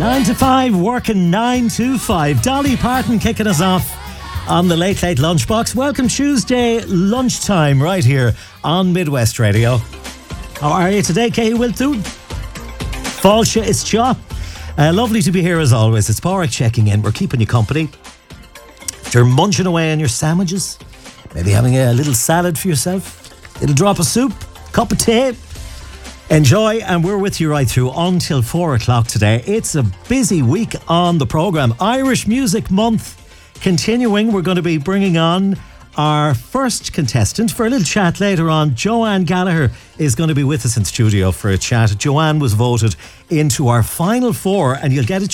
9 to 5, working 9 to 5. Dolly Parton kicking us off on the Late Late Lunchbox. Welcome Tuesday lunchtime right here on Midwest Radio. How are you today, Kay Wilthoon? Fáilte is Cha. Lovely to be here as always. It's Pádraig checking in. We're keeping you company. You're munching away on your sandwiches. Maybe having a little salad for yourself. Little drop of soup. Cup of tea. Enjoy, and we're with you right through until 4 o'clock today. It's a busy week on the programme. Irish Music Month continuing. We're going to be bringing on our first contestant for a little chat later on. Joanne Gallagher is going to be with us in studio for a chat. Joanne was voted into our final four, and you'll get a